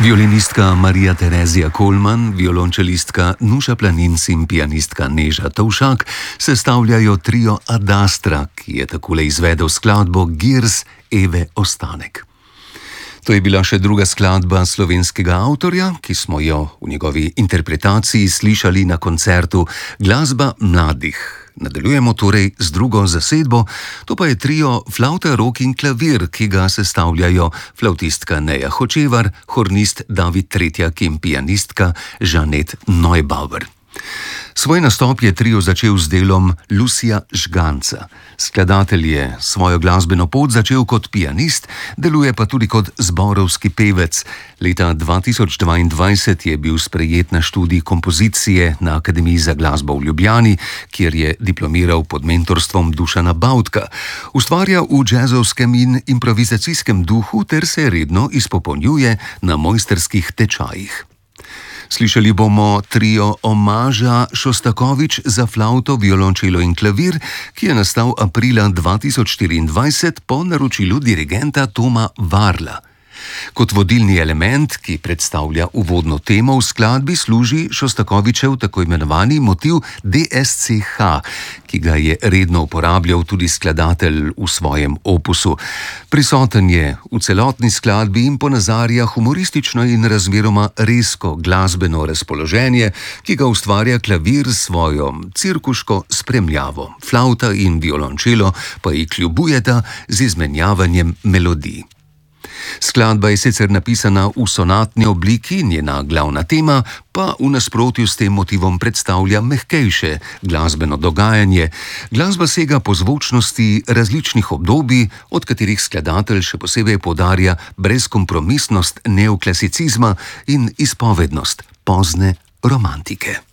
Violinistka Marija Terezija Kolman, violončelistka Nuša Planinc in pianistka Neža Tovšak sestavljajo trio Ad Astra, ki je takole izvedel skladbo Girs Eve Ostanek. To je bila še druga skladba slovenskega avtorja, ki smo jo v njegovi interpretaciji slišali na koncertu Glasba mladih. Nadaljujemo torej z drugo zasedbo, to pa je trio Flavta, rok in klavir, ki ga sestavljajo flavtistka Neja Hočevar, hornist David Tretjak in pianistka Žanet Neubauer. Svoj nastop je trio začel z delom Lucija Žganca. Skladatelj je svojo glasbeno pot začel kot pianist, deluje pa tudi kot zborovski pevec. Leta 2022 je bil sprejet na študij kompozicije na Akademiji za glasbo v Ljubljani, kjer je diplomiral pod mentorstvom Dušana Bautka. Ustvarja v džezovskem in improvizacijskem duhu ter se redno izpopolnjuje na mojstrskih tečajih. Slišali bomo trio Omaža Šostakovič za flavto, violončelo in klavir, ki je nastal aprila 2024 po naročilu dirigenta Toma Varla. Kot vodilni element, ki predstavlja uvodno temo v skladbi, služi Šostakovičev tako imenovani motiv DSCH, ki ga je redno uporabljal tudi skladatelj v svojem opusu. Prisoten je v celotni skladbi in ponazarja humoristično in razmeroma rezko glasbeno razpoloženje, ki ga ustvarja klavir s svojo cirkuško spremljavo. Flavta in violončelo pa ji kljubujeta z izmenjavanjem melodij. Skladba je sicer napisana v sonatni obliki, njena glavna tema pa v nasprotju s tem motivom predstavlja mehkejše glasbeno dogajanje. Glasba sega po zvočnosti različnih obdobij, od katerih skladatelj še posebej poudarja brezkompromisnost neoklasicizma in izpovednost pozne romantike.